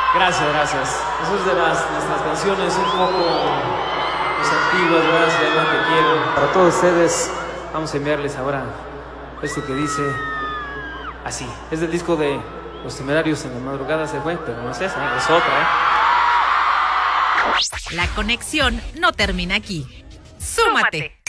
Gracias. Eso es de nuestras canciones un poco antiguas, ¿verdad? Se llama Te Quiero. Para todos ustedes, vamos a enviarles ahora esto que dice así. Es del disco de Los Temerarios. En la madrugada se fue, pero no es esa, es otra, La conexión no termina aquí. ¡Súmate!